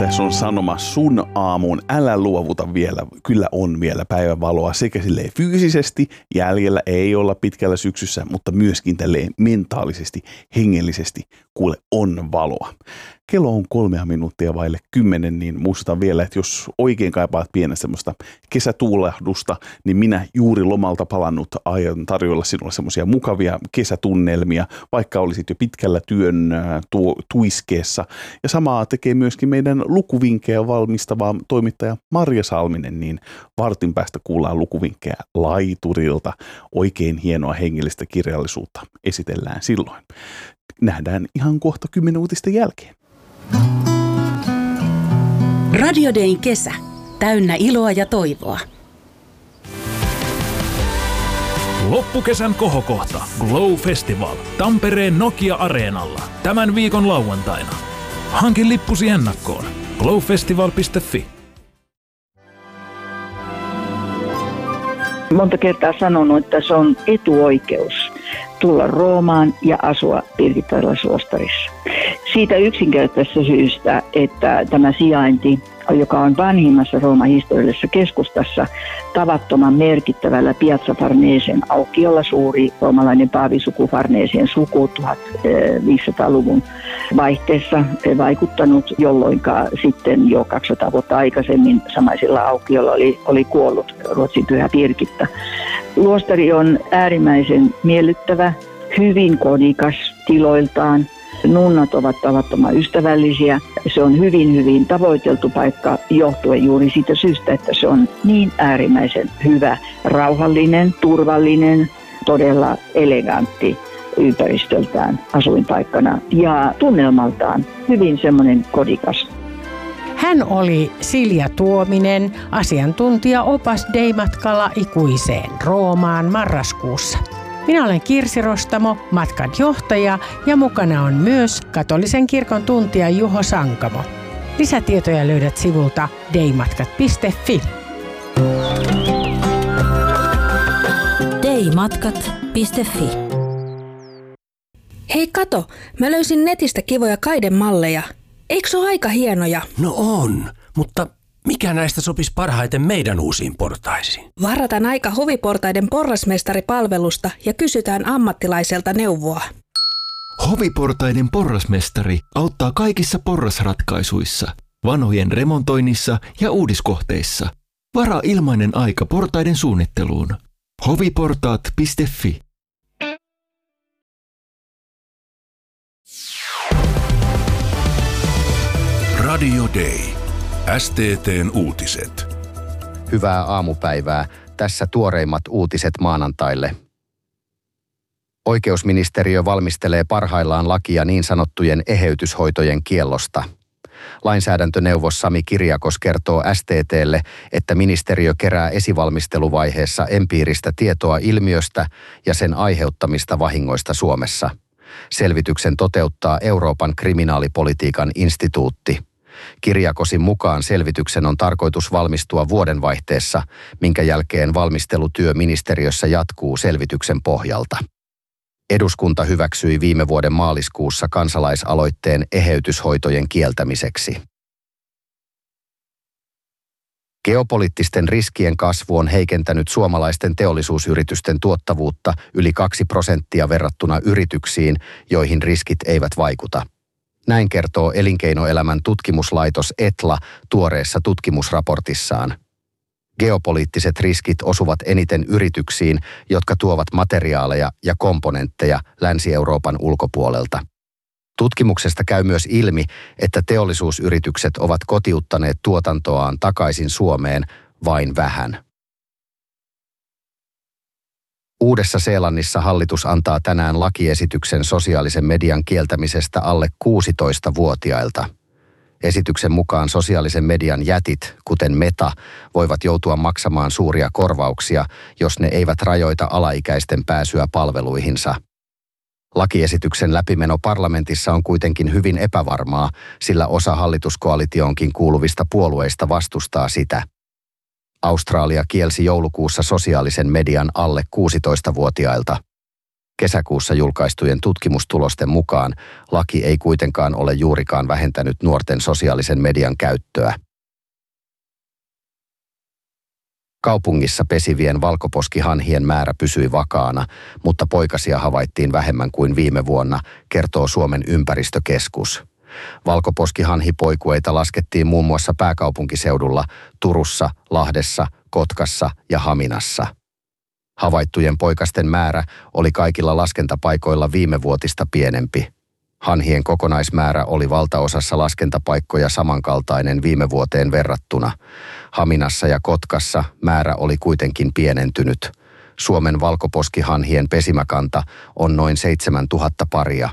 Tässä on sanoma sun aamuun, älä luovuta vielä, kyllä on vielä päivänvaloa sekä silleen fyysisesti, jäljellä ei olla pitkällä syksyssä, mutta myöskin tälleen mentaalisesti, hengellisesti, kuule on valoa. Kello on 3 minuuttia vaille 10, niin muistutan vielä, että jos oikein kaipaat pientä semmoista kesätuulahdusta, niin minä juuri lomalta palannut aion tarjolla sinulle semmoisia mukavia kesätunnelmia, vaikka olisit jo pitkällä työn tuiskeessa. Ja samaa tekee myöskin meidän lukuvinkkejä valmistava toimittaja Marja Salminen, niin vartin päästä kuullaan lukuvinkkejä laiturilta. Oikein hienoa hengellistä kirjallisuutta esitellään silloin. Nähdään ihan kohta 10 uutisten jälkeen. Radio Dayn kesä. Täynnä iloa ja toivoa. Loppukesän kohokohta Glow Festival Tampereen Nokia-areenalla tämän viikon lauantaina. Hankin lippusi ennakkoon glowfestival.fi. Monta kertaa sanonut, että se on etuoikeus tulla Roomaan ja asua Pirkittarilla-Suostarissa. Siitä yksinkertaisesta syystä, että tämä sijainti, joka on vanhimmassa Rooman historiallisessa keskustassa, tavattoman merkittävällä Piazza Farnesien aukiolla, suuri roomalainen paavisuku Farnesien suku 1500-luvun vaihteessa vaikuttanut, jolloin sitten jo 200 vuotta aikaisemmin samaisella aukiolla oli kuollut Ruotsin pyhä Birgitta. Luostari on äärimmäisen miellyttävä, hyvin kodikas tiloiltaan. Nunnat ovat tavattoman ystävällisiä. Se on hyvin, hyvin tavoiteltu paikka johtuen juuri siitä syystä, että se on niin äärimmäisen hyvä, rauhallinen, turvallinen, todella elegantti ympäristöltään asuinpaikkana ja tunnelmaltaan hyvin semmoinen kodikas. Hän oli Silja Tuominen, asiantuntija-opas Day-matkalla ikuiseen Roomaan marraskuussa. Minä olen Kirsi Rostamo, matkan johtaja, ja mukana on myös katolisen kirkon tuntija Juho Sankamo. Lisätietoja löydät sivulta daymatkat.fi. daymatkat.fi. Hei kato, mä löysin netistä kivoja kaidemalleja. Eikö se ole aika hienoja? No on, mutta mikä näistä sopisi parhaiten meidän uusiin portaisiin? Varataan aika Hoviportaiden porrasmestaripalvelusta ja kysytään ammattilaiselta neuvoa. Hoviportaiden porrasmestari auttaa kaikissa porrasratkaisuissa, vanhojen remontoinnissa ja uudiskohteissa. Varaa ilmainen aika portaiden suunnitteluun. hoviportaat.fi. Radio Day. STT:n uutiset. Hyvää aamupäivää. Tässä tuoreimmat uutiset maanantaille. Oikeusministeriö valmistelee parhaillaan lakia niin sanottujen eheytyshoitojen kiellosta. Lainsäädäntöneuvos Sami Kirjakos kertoo STT:lle, että ministeriö kerää esivalmisteluvaiheessa empiiristä tietoa ilmiöstä ja sen aiheuttamista vahingoista Suomessa. Selvityksen toteuttaa Euroopan kriminaalipolitiikan instituutti. Kirjakosin mukaan selvityksen on tarkoitus valmistua vuodenvaihteessa, minkä jälkeen valmistelutyö ministeriössä jatkuu selvityksen pohjalta. Eduskunta hyväksyi viime vuoden maaliskuussa kansalaisaloitteen eheytyshoitojen kieltämiseksi. Geopoliittisten riskien kasvu on heikentänyt suomalaisten teollisuusyritysten tuottavuutta yli 2% verrattuna yrityksiin, joihin riskit eivät vaikuta. Näin kertoo elinkeinoelämän tutkimuslaitos ETLA tuoreessa tutkimusraportissaan. Geopoliittiset riskit osuvat eniten yrityksiin, jotka tuovat materiaaleja ja komponentteja Länsi-Euroopan ulkopuolelta. Tutkimuksesta käy myös ilmi, että teollisuusyritykset ovat kotiuttaneet tuotantoaan takaisin Suomeen vain vähän. Uudessa-Seelannissa hallitus antaa tänään lakiesityksen sosiaalisen median kieltämisestä alle 16-vuotiailta. Esityksen mukaan sosiaalisen median jätit, kuten Meta, voivat joutua maksamaan suuria korvauksia, jos ne eivät rajoita alaikäisten pääsyä palveluihinsa. Lakiesityksen läpimeno parlamentissa on kuitenkin hyvin epävarmaa, sillä osa hallituskoalitioonkin kuuluvista puolueista vastustaa sitä. Australia kielsi joulukuussa sosiaalisen median alle 16-vuotiailta. Kesäkuussa julkaistujen tutkimustulosten mukaan laki ei kuitenkaan ole juurikaan vähentänyt nuorten sosiaalisen median käyttöä. Kaupungissa pesivien valkoposkihanhien määrä pysyi vakaana, mutta poikasia havaittiin vähemmän kuin viime vuonna, kertoo Suomen ympäristökeskus. Valkoposkihanhipoikueita laskettiin muun muassa pääkaupunkiseudulla, Turussa, Lahdessa, Kotkassa ja Haminassa. Havaittujen poikasten määrä oli kaikilla laskentapaikoilla viimevuotista pienempi. Hanhien kokonaismäärä oli valtaosassa laskentapaikkoja samankaltainen viime vuoteen verrattuna. Haminassa ja Kotkassa määrä oli kuitenkin pienentynyt. Suomen valkoposkihanhien pesimäkanta on noin 7000 paria.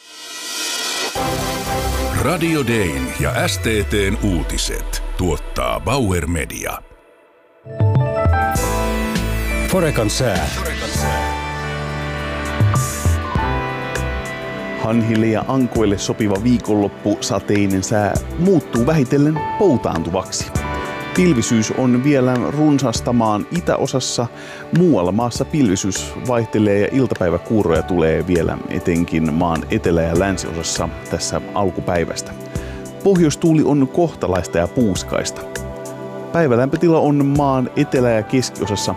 Radio Dayn ja STT:n uutiset tuottaa Bauer Media. Forekan sää. Hanhille ja ankoille sopiva viikonloppu sateinen sää muuttuu vähitellen poutaantuvaksi. Pilvisyys on vielä runsastamaan itäosassa. Muualla maassa pilvisyys vaihtelee ja iltapäiväkuuroja tulee vielä etenkin maan etelä- ja länsiosassa tässä alkupäivästä. Pohjoistuuli on kohtalaista ja puuskaista. Päivälämpötila on maan etelä- ja keskiosassa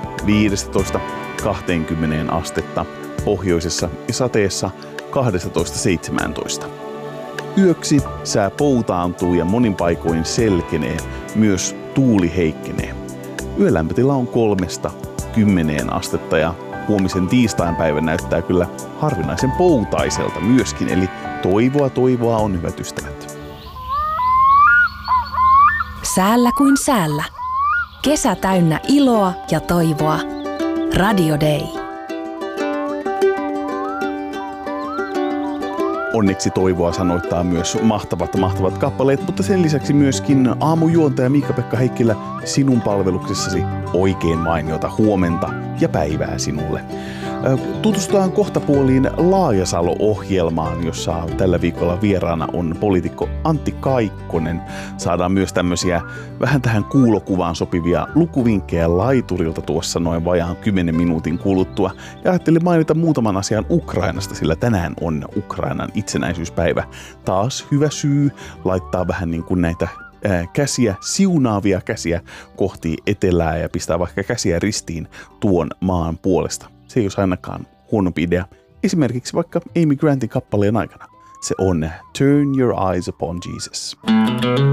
15-20 astetta, pohjoisessa ja sateessa 12-17. Yöksi sää poutaantuu ja monin paikoin selkenee, myös tuuli heikkenee. Yölämpötila on 3-10 astetta ja huomisen tiistain päivä näyttää kyllä harvinaisen poutaiselta myöskin, eli toivoa on, hyvät ystävät. Säällä kuin säällä. Kesä täynnä iloa ja toivoa. Radio Day. Onneksi toivoa sanoittaa myös mahtavat kappaleet, mutta sen lisäksi myöskin aamujuontaja Miikka-Pekka Heikkilä sinun palveluksessasi oikein mainiota huomenta ja päivää sinulle. Tutustutaan kohtapuoliin Laajasalo-ohjelmaan, jossa tällä viikolla vieraana on poliitikko Antti Kaikkonen. Saadaan myös tämmöisiä vähän tähän kuulokuvaan sopivia lukuvinkkejä laiturilta tuossa noin vajaan 10 minuutin kuluttua. Ja ajattelin mainita muutaman asian Ukrainasta, sillä tänään on Ukrainan itsenäisyyspäivä. Taas hyvä syy laittaa vähän niin kuin näitä käsiä, siunaavia käsiä kohti etelää ja pistää vaikka käsiä ristiin tuon maan puolesta. Se ei olisi ainakaan huonompi idea. Esimerkiksi vaikka Amy Grantin kappaleen aikana. Se on Turn Your Eyes Upon Jesus.